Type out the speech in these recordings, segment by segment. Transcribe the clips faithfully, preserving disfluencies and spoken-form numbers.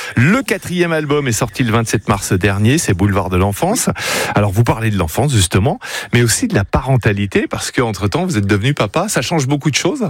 Le quatrième album est sorti le vingt-sept mars dernier, c'est Boulevard de l'enfance. Alors vous parlez de l'enfance justement, mais aussi de la parentalité, parce qu'entre-temps vous êtes devenu papa, ça change beaucoup de choses.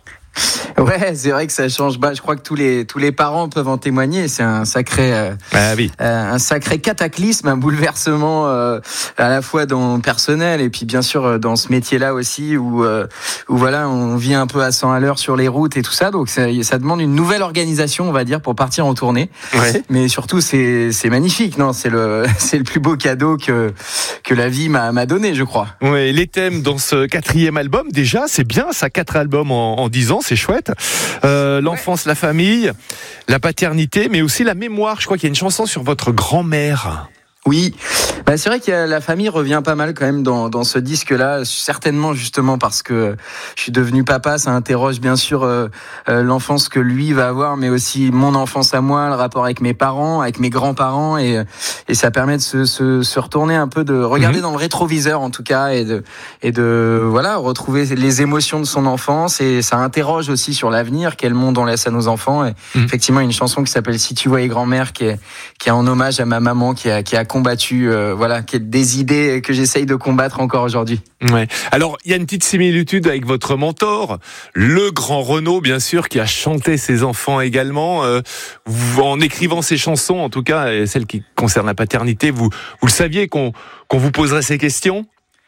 Ouais, c'est vrai que ça change. Bah, je crois que tous les tous les parents peuvent en témoigner. C'est un sacré, euh, ah oui. euh, un sacré cataclysme, un bouleversement euh, à la fois dans le personnel et puis bien sûr dans ce métier-là aussi où euh, où voilà, on vit un peu à cent à l'heure sur les routes et tout ça. Donc ça, ça demande une nouvelle organisation, on va dire, pour partir en tournée. Ouais. Mais surtout, c'est c'est magnifique. Non, c'est le c'est le plus beau cadeau que que la vie m'a m'a donné, je crois. Ouais, les thèmes dans ce quatrième album, déjà, c'est bien, ça, quatre albums en, en dix ans, c'est chouette. Euh, l'enfance, ouais. La famille, la paternité, mais aussi la mémoire. Je crois qu'il y a une chanson sur votre grand-mère. Oui, bah c'est vrai que la famille revient pas mal quand même dans, dans ce disque-là, certainement justement parce que je suis devenu papa, ça interroge bien sûr euh, euh, l'enfance que lui va avoir, mais aussi mon enfance à moi, le rapport avec mes parents, avec mes grands-parents, et, et ça permet de se, se, se retourner un peu, de regarder mmh. dans le rétroviseur en tout cas, et de, et de voilà retrouver les émotions de son enfance, et ça interroge aussi sur l'avenir, quel monde on laisse à nos enfants. Et mmh. effectivement, une chanson qui s'appelle Si tu voyais grand-mère, qui est, qui est en hommage à ma maman, qui a, qui a combattu, euh, voilà, qui est des idées que j'essaye de combattre encore aujourd'hui. Ouais. Alors, il y a une petite similitude avec votre mentor, le grand Renaud, bien sûr, qui a chanté ses enfants également. Euh, vous, en écrivant ces chansons, en tout cas, et celles qui concernent la paternité, vous, vous le saviez qu'on, qu'on vous poserait ces questions ?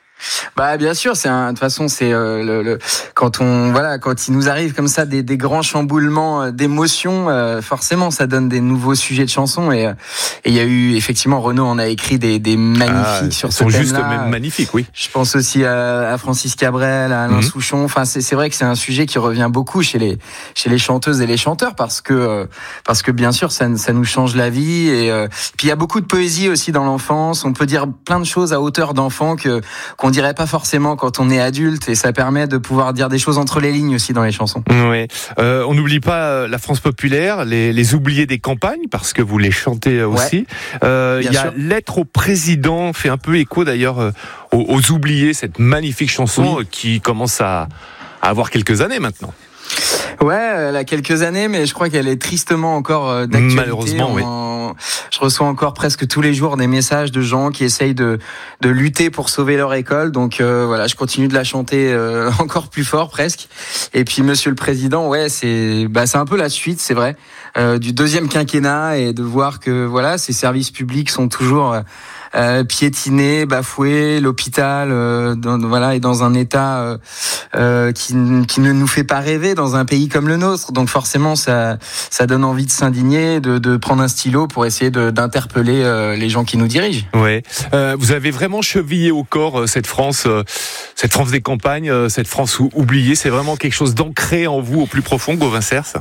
Bah bien sûr, c'est un, de toute façon c'est euh, le, le quand on voilà quand il nous arrive comme ça des, des grands chamboulements d'émotions, euh, forcément ça donne des nouveaux sujets de chansons, et il y a eu effectivement Renaud en a écrit des, des magnifiques ah, sur ce thème-là. Juste même magnifiques, oui. Je pense aussi à, à Francis Cabrel, à Alain mmh. Souchon. Enfin c'est, c'est vrai que c'est un sujet qui revient beaucoup chez les chez les chanteuses et les chanteurs parce que euh, parce que bien sûr ça ça nous change la vie, et euh, puis il y a beaucoup de poésie aussi dans l'enfance. On peut dire plein de choses à hauteur d'enfant que qu'on dirait pas forcément quand on est adulte, et ça permet de pouvoir dire des choses entre les lignes aussi dans les chansons. Oui. Euh, on n'oublie pas la France populaire, les, les oubliés des campagnes, parce que vous les chantez aussi. Ouais, euh, il y a sûr. Lettre au président, fait un peu écho d'ailleurs euh, aux, aux oubliés, cette magnifique chanson oui. qui commence à, à avoir quelques années maintenant. Ouais, elle a quelques années, mais je crois qu'elle est tristement encore euh, d'actualité. Malheureusement, oui. En... Je reçois encore presque tous les jours des messages de gens qui essayent de de lutter pour sauver leur école. Donc euh, voilà, je continue de la chanter euh, encore plus fort presque. Et puis Monsieur le Président, ouais, c'est bah c'est un peu la suite, c'est vrai, euh, du deuxième quinquennat, et de voir que voilà, ces services publics sont toujours euh, Euh, piétiné, bafoué, l'hôpital, euh, dans, voilà, est dans un état euh, euh, qui, qui ne nous fait pas rêver dans un pays comme le nôtre. Donc forcément, ça, ça donne envie de s'indigner, de, de prendre un stylo pour essayer de, d'interpeller euh, les gens qui nous dirigent. Ouais. Euh, vous avez vraiment chevillé au corps euh, cette France, euh, cette France des campagnes, euh, cette France oubliée. C'est vraiment quelque chose d'ancré en vous au plus profond, Gauvin Cers.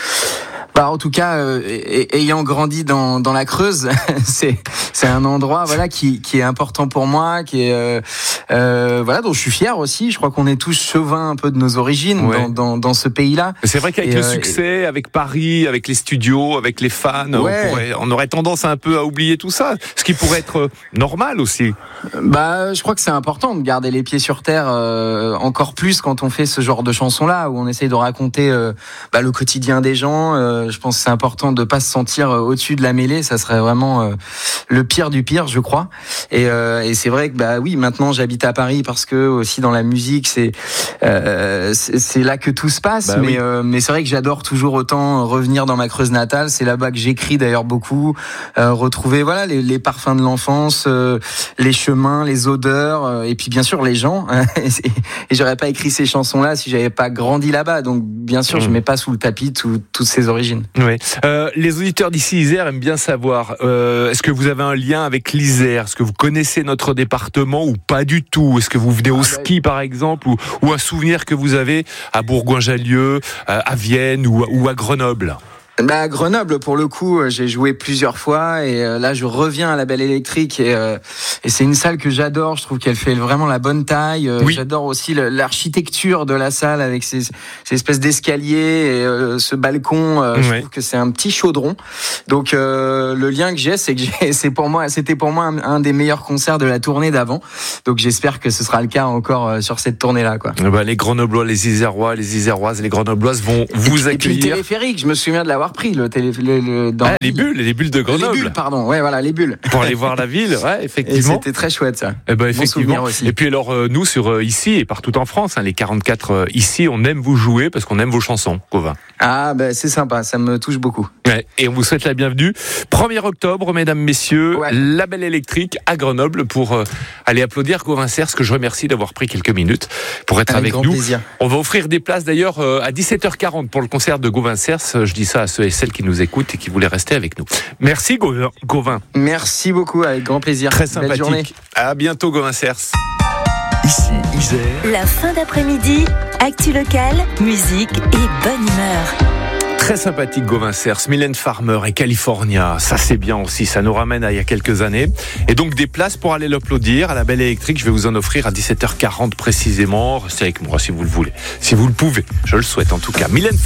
Bah, en tout cas, euh, ayant grandi dans dans la Creuse, c'est c'est un endroit voilà qui qui est important pour moi, qui est euh, euh, voilà dont je suis fier aussi. Je crois qu'on est tous chauvins un peu de nos origines ouais. dans, dans dans ce pays-là. C'est vrai qu'avec et le euh, succès, et... avec Paris, avec les studios, avec les fans, ouais. on, pourrait, on aurait tendance un peu à oublier tout ça, ce qui pourrait être normal aussi. Bah, je crois que c'est important de garder les pieds sur terre, euh, encore plus quand on fait ce genre de chansons-là où on essaye de raconter euh, bah, le quotidien des gens. Euh, je pense que c'est important de pas se sentir au-dessus de la mêlée. Ça serait vraiment euh, le pire du pire, je crois. Et, euh, et c'est vrai que bah oui, maintenant j'habite à Paris parce que aussi dans la musique, c'est euh, c'est, c'est là que tout se passe. Bah, mais oui. euh, mais c'est vrai que j'adore toujours autant revenir dans ma Creuse natale. C'est là-bas que j'écris d'ailleurs beaucoup. Euh, retrouver voilà les, les parfums de l'enfance, euh, les chemins, les odeurs, euh, et puis bien sûr les gens. et, et j'aurais pas écrit ces chansons-là si j'avais pas grandi là-bas. Donc bien sûr, mmh. je mets pas sous le tapis tout, toutes ces origines. Oui. Euh, les auditeurs d'ici Isère aiment bien savoir, euh, est-ce que vous avez un lien avec l'Isère ? Est-ce que vous connaissez notre département ou pas du tout ? Est-ce que vous venez au ski par exemple, ou, ou un souvenir que vous avez à Bourgoin-Jallieu, à Vienne ou, ou à Grenoble ? Bah, à Grenoble, pour le coup, j'ai joué plusieurs fois, et là je reviens à la Belle Électrique, et, euh, et c'est une salle que j'adore. Je trouve qu'elle fait vraiment la bonne taille. Oui. J'adore aussi le, l'architecture de la salle avec ces, ces espèces d'escaliers et euh, ce balcon. Euh, oui. Je trouve que c'est un petit chaudron. Donc euh, le lien que j'ai, c'est que j'ai, c'est pour moi, c'était pour moi un, un des meilleurs concerts de la tournée d'avant. Donc j'espère que ce sera le cas encore euh, sur cette tournée-là, quoi. Bah, les Grenoblois, les Isérois, les Iséroises, les Grenobloises vont vous et, accueillir. Et puis le téléphérique, je me souviens de l'avoir l'avoir pris, le télé, le, le, dans ah, les bulles, les bulles de Grenoble. Les bulles, pardon. Ouais, voilà, les bulles. Pour aller voir la ville, ouais, effectivement. Et c'était très chouette, ça. Eh ben, effectivement. Bon aussi. Et puis alors, euh, nous, sur euh, ici et partout en France, hein, les quarante-quatre euh, ici, on aime vous jouer parce qu'on aime vos chansons, Gauvin. Ah, ben, c'est sympa, ça me touche beaucoup. Ouais, et on vous souhaite la bienvenue. premier octobre, mesdames, messieurs, ouais. la Belle Électrique à Grenoble pour euh, aller applaudir Gauvin Cers, que je remercie d'avoir pris quelques minutes pour être avec, avec nous. Plaisir. On va offrir des places d'ailleurs euh, à dix-sept heures quarante pour le concert de Gauvin Cers. Je dis ça à ceux et celles qui nous écoutent et qui voulaient rester avec nous. Merci Gauvin. Merci beaucoup, avec grand plaisir. Très sympathique. Belle journée. À bientôt Gauvin Cers. Ici, Isère. La fin d'après-midi, actu locale, musique et bonne humeur. Très sympathique Gauvin Cers, Mylène Farmer et California, ça c'est bien aussi, ça nous ramène à il y a quelques années. Et donc des places pour aller l'applaudir à la Belle Électrique, je vais vous en offrir à dix-sept heures quarante précisément. Restez avec moi si vous le voulez, si vous le pouvez, je le souhaite en tout cas. Mylène Farmer.